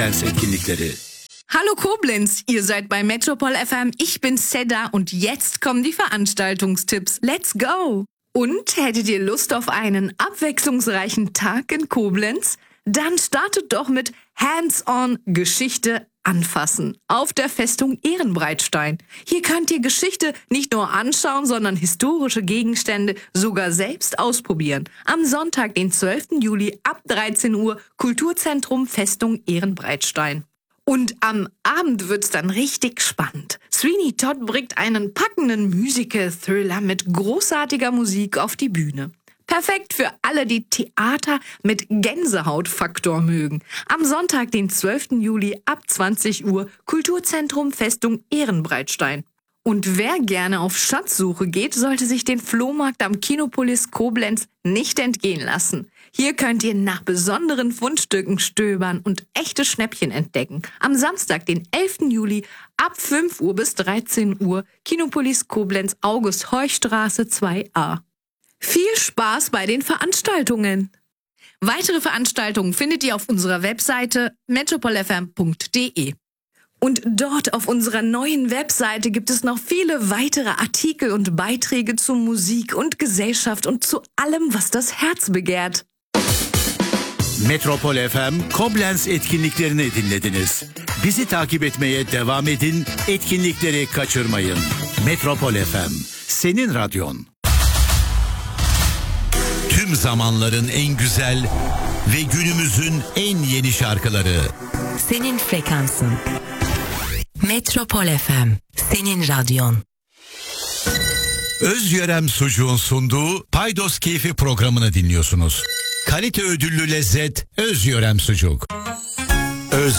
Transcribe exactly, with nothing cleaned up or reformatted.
Etkinlikleri. Hallo Koblenz, ihr seid bei Metropol F M, ich bin Seda und jetzt kommen die Veranstaltungstipps. Let's go! Und hättet ihr Lust auf einen abwechslungsreichen Tag in Koblenz? Dann startet doch mit Hands-on Geschichte anfassen auf der Festung Ehrenbreitstein. Hier könnt ihr Geschichte nicht nur anschauen, sondern historische Gegenstände sogar selbst ausprobieren. Am Sonntag, den zwölften Juli ab dreizehn Uhr, Kulturzentrum Festung Ehrenbreitstein. Und am Abend wird's dann richtig spannend. Sweeney Todd bringt einen packenden Musical-Thriller mit großartiger Musik auf die Bühne. Perfekt für alle, die Theater mit Gänsehautfaktor mögen. Am Sonntag, den zwölften Juli ab zwanzig Uhr, Kulturzentrum Festung Ehrenbreitstein. Und wer gerne auf Schatzsuche geht, sollte sich den Flohmarkt am Kinopolis Koblenz nicht entgehen lassen. Hier könnt ihr nach besonderen Fundstücken stöbern und echte Schnäppchen entdecken. Am Samstag, den elften Juli, ab fünf Uhr bis dreizehn Uhr, Kinopolis Koblenz, August-Horch-Straße zwei a. Viel Spaß bei den Veranstaltungen! Weitere Veranstaltungen findet ihr auf unserer Webseite metropol f m punkt d e. Und dort auf unserer neuen Webseite gibt es noch viele weitere Artikel und Beiträge zu Musik und Gesellschaft und zu allem, was das Herz begehrt. Metropol F M Koblenz etkinliklerini dinlediniz. Bizi takip etmeye devam edin, etkinlikleri kaçırmayın. Metropol F M, senin radyon. Tüm zamanların en güzel ve günümüzün en yeni şarkıları. Senin frekansın. Metropol F M, senin radyon. Özyörem Sucuğun sunduğu Paydos Keyfi programını dinliyorsunuz. Kalite ödüllü lezzet Özyörem Sucuk. Öz